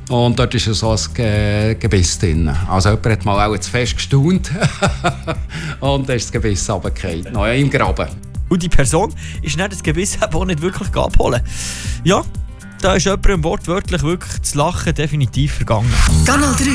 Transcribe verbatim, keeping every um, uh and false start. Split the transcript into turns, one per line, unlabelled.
Und dort ist so ein Ge- Gebiss drin. Also jemand hat mal auch zu fest gestaunt und dann ist das Gebiss runtergefallen, noch im Graben.
Und die Person ist dann das Gebiss auch nicht wirklich abholen. Ja, da ist jemandem wortwörtlich wirklich das Lachen definitiv vergangen.
Kanal drei